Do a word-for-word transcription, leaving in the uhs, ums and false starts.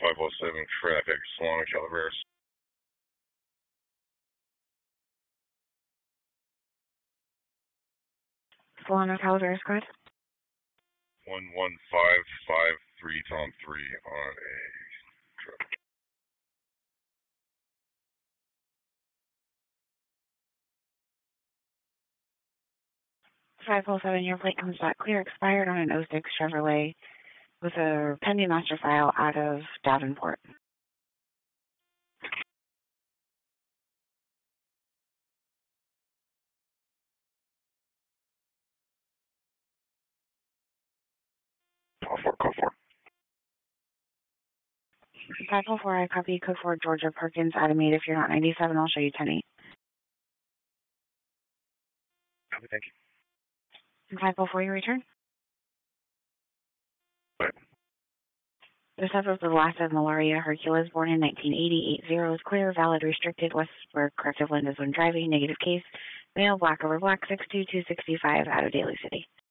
five oh seven traffic, Solano, Calaveras. Solano, Calaveras, go ahead. one one five five three, Tom three on a truck. five oh seven, your plate comes back clear, expired on an oh six Chevrolet with a pending master file out of Davenport. Call four, call four. five oh four, I copy code four, Georgia Perkins, Adam eight. If you're not ninety-seven, I'll show you ten eight. Copy, thank you. five oh four, you return? What? The sub of the last of Malaria Hercules, born in nineteen eighty, eight zero is clear, valid, restricted, Westward, corrective windows when driving, negative case, male, black over black, six two two sixty-five, out of Daly City.